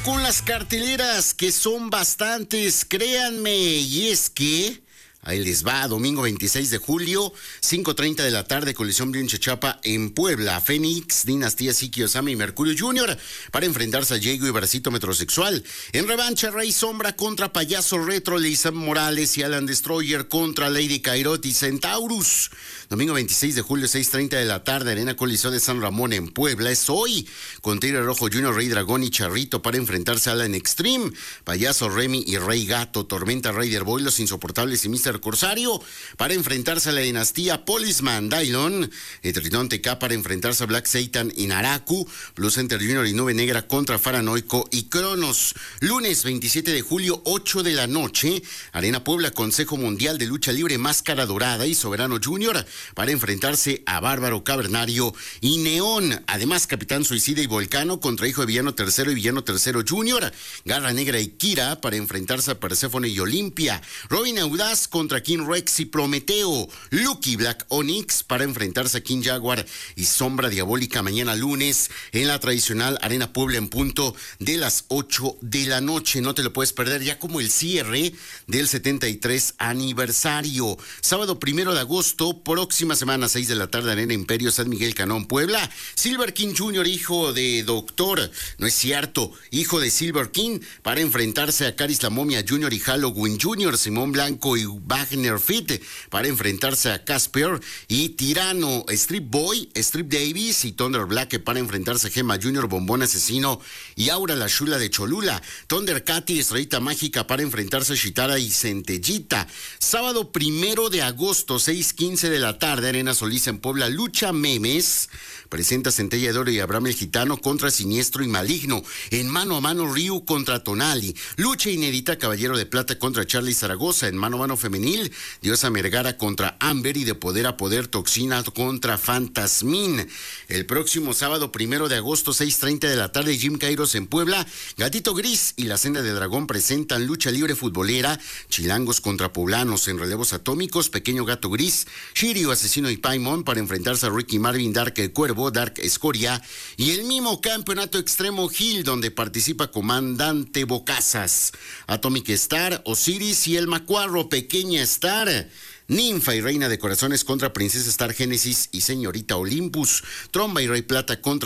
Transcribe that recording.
con las carteleras, que son bastantes, créanme, y es que ahí les va, domingo 26 de julio, 5:30 de la tarde, Coliseo Chachapa en Puebla. Fénix, Dinastía Siki Osama y Mercurio Jr. para enfrentarse a Diego y Bracito Metrosexual. En revancha, Rey Sombra contra Payaso Retro, Leisam Morales y Alan Destroyer contra Lady Cairot y Centaurus. Domingo 26 de julio, 6:30 de la tarde, Arena Coliseo de San Ramón en Puebla. Es hoy, con Tigre Rojo Jr., Rey Dragón y Charrito para enfrentarse a Alan Extreme, Payaso Remy y Rey Gato, Tormenta Raider Boy, Los Insoportables y Mr. Corsario para enfrentarse a la dinastía Policeman Dylon, Tritón TK para enfrentarse a Black Satan y Naraku, Blue Center Junior y Nube Negra contra Faranoico y Cronos. Lunes 27 de julio, 8 de la noche, Arena Puebla, Consejo Mundial de Lucha Libre, Máscara Dorada y Soberano Junior para enfrentarse a Bárbaro Cavernario y Neón. Además, Capitán Suicida y Volcano contra Hijo de Villano Tercero y Villano Tercero Junior, Garra Negra y Kira para enfrentarse a Perséfone y Olimpia, Robin Audaz contra King Rex y Prometeo, Lucky Black Onyx para enfrentarse a King Jaguar y Sombra Diabólica mañana lunes en la tradicional Arena Puebla en punto de las 8 de la noche. No te lo puedes perder, ya como el cierre del 73 aniversario. Sábado 1 de agosto, próxima semana, 6 de la tarde, Arena Imperio San Miguel Canón, Puebla. Silver King Jr., hijo de Doctor, no es cierto, hijo de Silver King, para enfrentarse a Caris la Momia Jr. y Halloween Jr., Simón Blanco y Wagner Fit para enfrentarse a Casper y Tirano, Strip Boy, Strip Davis y Thunder Black para enfrentarse a Gemma Jr., Bombón Asesino y Aura la Chula de Cholula, Thundercat y Estrellita Mágica para enfrentarse a Shitara y Centellita. Sábado 1 de agosto, 6:15 de la tarde, Arena Solís en Puebla, Lucha Memes presenta Centella de Oro y Abraham el Gitano contra Siniestro y Maligno. En mano a mano, Ryu contra Tonali. Lucha inédita, Caballero de Plata contra Charlie Zaragoza. En mano a mano femenil, Diosa Mergara contra Amber y de Poder a Poder, Toxina contra Fantasmin. El próximo sábado 1 de agosto, 6:30 de la tarde, Jim Kairos en Puebla. Gatito Gris y la Senda de Dragón presentan Lucha Libre Futbolera, Chilangos contra Poblanos. En relevos atómicos, Pequeño Gato Gris, Shiryu Asesino y Paimon para enfrentarse a Ricky Marvin, Dark El Cuervo, Dark Escoria y el mismo Campeonato Extremo Hill, donde participa Comandante Bocazas, Atomic Star, Osiris y el Macuarro, Pequeña Star, Ninfa y Reina de Corazones contra Princesa Star Génesis y Señorita Olympus, Tromba y Rey Plata contra